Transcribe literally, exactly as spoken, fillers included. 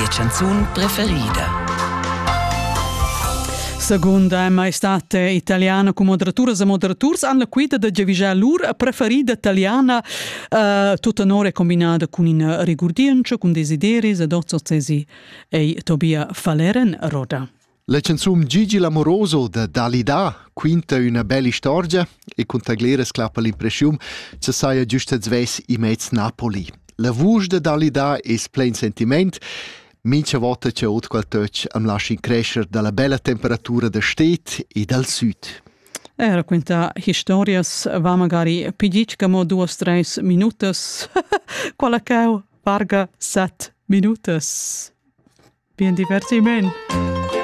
mia canzun preferida. Seconda maestate italiana con moderaturas e moderaturs han la guida de Giavigia lur preferida italiana uh, tutta nore combinata con in rigurdiencio, con desideris ed ozzocesi e Tobia Faleren Roda. La canzun Gigi l'amoroso de Dalida quinta una bella storia e con tagliere sclappa l'impressione che saia giusta zves i mezz Napoli. La voce de Dalida es plein sentiment. Mincha volta c'è ot quel touch am lasci crescer dalla bella temperatura da stet e dal sud. Era quinta historias va magari pidic como duas tres minutos. Quala cau varga set minutos. Bien divertiment.